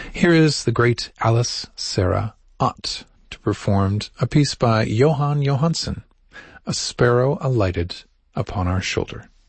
Here is the great Alice Sarah Ott to perform a piece by Johann Johansson, A Sparrow Alighted Upon Our Shoulder.